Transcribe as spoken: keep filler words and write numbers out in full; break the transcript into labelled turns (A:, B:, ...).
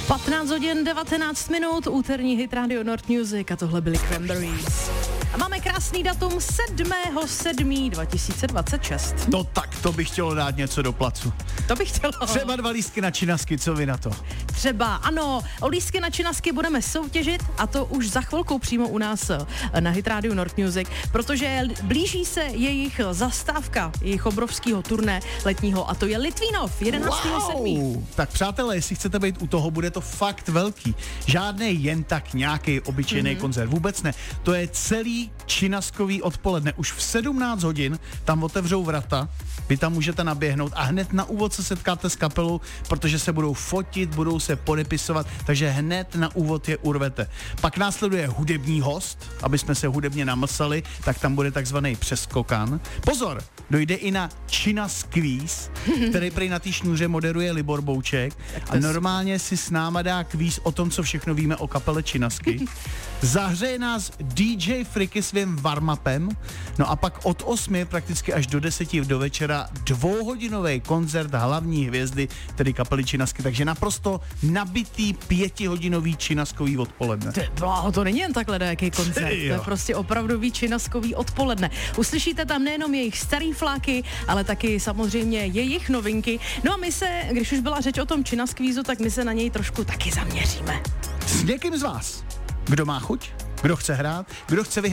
A: patnáct hodin devatenáct minut, úterní hit Radio Nord Music a tohle byly Cranberries. A máme krásný datum sedmého sedmého dva tisíce dvacet šest.
B: No tak to bych chtělo dát něco do placu.
A: To bych chtělo.
B: Třeba dva lístky na činasky, co vy na to?
A: Třeba, ano, o lístky na činasky budeme soutěžit a to už za chvilkou přímo u nás na Hit Radio Nord Music, protože blíží se jejich zastávka, jejich obrovského turné letního a to je Litvínov, jedenáctého sedmého
B: Wow. Tak přátelé, jestli chcete být u toho, bude to fakt velký. Žádný jen tak nějaký obyčejný mm-hmm. koncert, vůbec ne. To je celý činaskový odpoledne. Už v sedmnáct hodin tam otevřou vrata, vy tam můžete naběhnout a hned na úvod se setkáte s kapelou, protože se budou fotit, budou se podepisovat, takže hned na úvod je urvete. Pak následuje hudební host, aby jsme se hudebně namlsali, tak tam bude takzvaný přeskokan. Pozor, dojde i na Činaskvíz, který prý na té šňůře moderuje Libor Bouček a normálně si s náma dá kvíz o tom, co všechno víme o kapele Činasky. Zahřeje nás dý džej Friky svým warm-upem, no a pak od osmi prakticky až do deseti do večera dvouhodinový koncert hlavní hvězdy, tedy kapely Činasky, takže naprosto nabitý pětihodinový činaskový odpoledne.
A: Ty bláho, to není jen takhle jaký koncert, to je prostě opravdový činaskový odpoledne. Uslyšíte tam nejenom jejich starý fláky, ale taky samozřejmě jejich novinky. No a my se, když už byla řeč o tom Činaskvízu, tak my se na něj trošku taky zaměříme.
B: S někým z vás, kdo má chuť, kdo chce hrát, kdo chce vyhrát